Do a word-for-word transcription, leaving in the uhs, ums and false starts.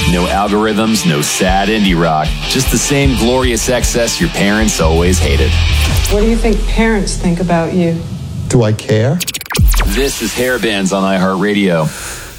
No algorithms, no sad indie rock. Just the same glorious excess your parents always hated. What do you think parents think about you? Do I care? This is Hair Bands on iHeartRadio.